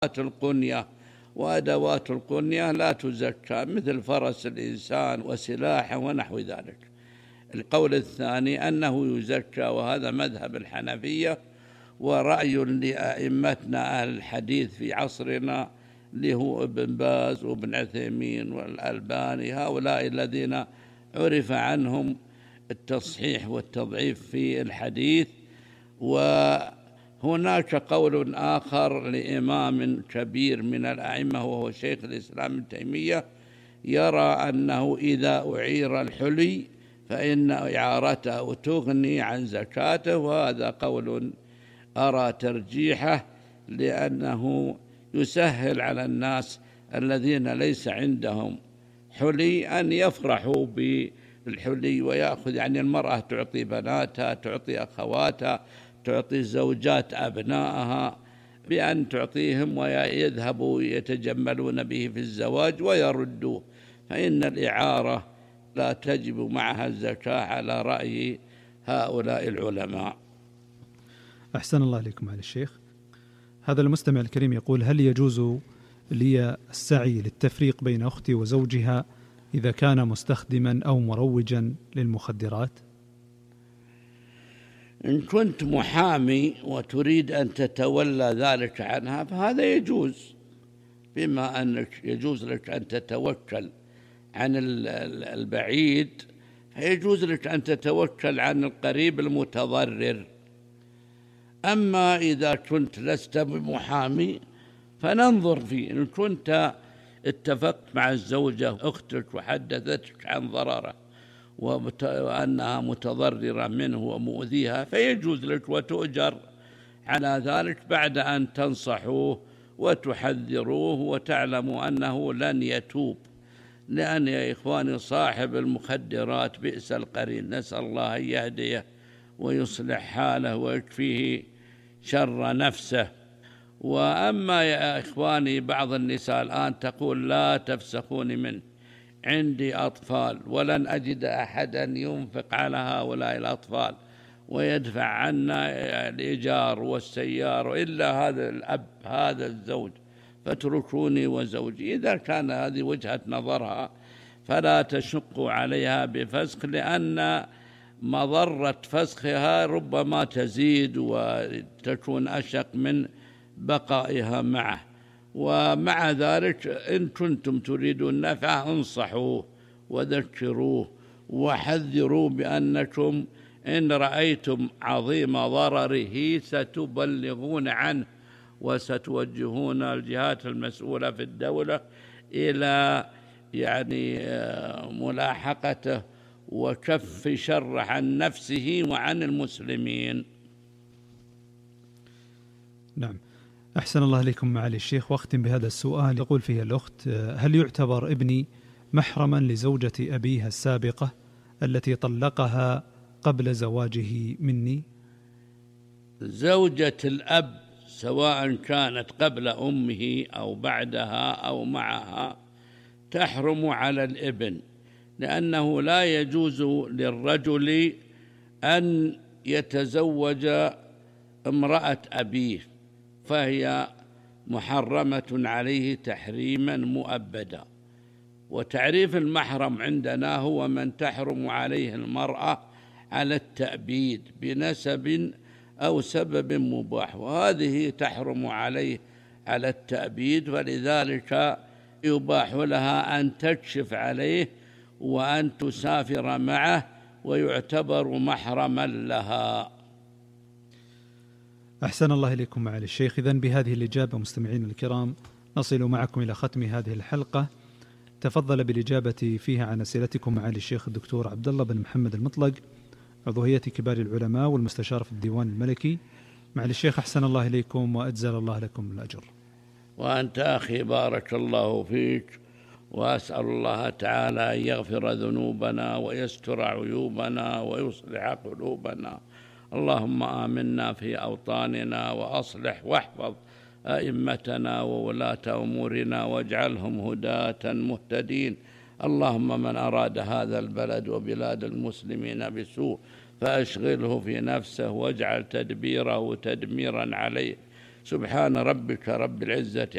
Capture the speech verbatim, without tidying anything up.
القنية، وأدوات القنية لا تزكى، مثل فرس الإنسان وسلاحه ونحو ذلك. القول الثاني أنه يزكى، وهذا مذهب الحنفية ورأي لأئمتنا أهل الحديث في عصرنا اللي هو ابن باز وابن عثيمين والألباني، هؤلاء الذين عرف عنهم التصحيح والتضعيف في الحديث. وهناك قول آخر لإمام كبير من الأئمة وهو شيخ الإسلام ابن تيمية، يرى أنه إذا أعير الحلي فإن إعارته تغني عن زكاته، وهذا قول أرى ترجيحه، لأنه يسهل على الناس الذين ليس عندهم حلي أن يفرحوا بالحلي ويأخذ. يعني المرأة تعطي بناتها، تعطي أخواتها، تعطي زوجات أبنائها بأن تعطيهم ويذهبوا يتجملون به في الزواج ويردوه، فإن الإعارة لا تجب معها الزكاة على رأي هؤلاء العلماء. أحسن الله عليكم على الشيخ. هذا المستمع الكريم يقول: هل يجوز لي السعي للتفريق بين أختي وزوجها إذا كان مستخدما أو مروجا للمخدرات؟ إن كنت محامي وتريد أن تتولى ذلك عنها فهذا يجوز، بما أنك يجوز لك أن تتوكل عن البعيد فيجوز لك أن تتوكل عن القريب المتضرر. أما إذا كنت لست بمحامي فننظر فيه. إن كنت اتفقت مع الزوجة أختك وحدثتك عن ضرره وأنها متضررة منه ومؤذيها فيجوز لك وتؤجر على ذلك بعد أن تنصحوه وتحذروه وتعلموا أنه لن يتوب. لأن يا إخواني صاحب المخدرات بئس القرين، نسأل الله أن يهديه ويصلح حاله ويكفيه شر نفسه. وأما يا إخواني بعض النساء الآن تقول: لا تفسخوني منه، عندي أطفال ولن أجد أحدا ينفق على هؤلاء الأطفال ويدفع عنا الإيجار والسيارة إلا هذا الأب هذا الزوج، فاتركوني وزوجي. إذا كان هذه وجهة نظرها فلا تشقوا عليها بفسخ، لأن مضرة فسخها ربما تزيد وتكون أشق من بقائها معه. ومع ذلك إن كنتم تريدون نفعه انصحوه وذكروه وحذروه بأنكم إن رأيتم عظيم ضرره ستبلغون عنه وستوجهون الجهات المسؤولة في الدولة إلى يعني ملاحقته وكف شر عن نفسه وعن المسلمين. نعم، أحسن الله عليكم معالي الشيخ. واختم بهذا السؤال يقول فيه الأخت: هل يعتبر ابني محرما لزوجة أبيها السابقة التي طلقها قبل زواجه مني؟ زوجة الأب سواء كانت قبل أمه أو بعدها أو معها تحرم على الابن، لأنه لا يجوز للرجل أن يتزوج امرأة أبيه، فهي محرمة عليه تحريما مؤبدا. وتعريف المحرم عندنا هو من تحرم عليه المرأة على التأبيد بنسب أو سبب مباح، وهذه تحرم عليه على التأبيد، ولذلك يباح لها أن تكشف عليه وأن تسافر معه ويعتبر محرما لها. أحسن الله إليكم معالي الشيخ. إذن بهذه الإجابة مستمعين الكرام نصل معكم إلى ختم هذه الحلقة. تفضل بالإجابة فيها عن أسئلتكم معالي الشيخ الدكتور عبد الله بن محمد المطلق، عضو هيئة كبار العلماء والمستشار في الديوان الملكي. معالي الشيخ أحسن الله إليكم وأجزل الله لكم الأجر. وأنت أخي بارك الله فيك، وأسأل الله تعالى أن يغفر ذنوبنا ويستر عيوبنا ويصلح قلوبنا. اللهم آمنا في أوطاننا وأصلح واحفظ أئمتنا وولاة أمورنا واجعلهم هداة مهتدين. اللهم من أراد هذا البلد وبلاد المسلمين بسوء فأشغله في نفسه واجعل تدبيره تدميرا عليه. سبحان ربك رب العزة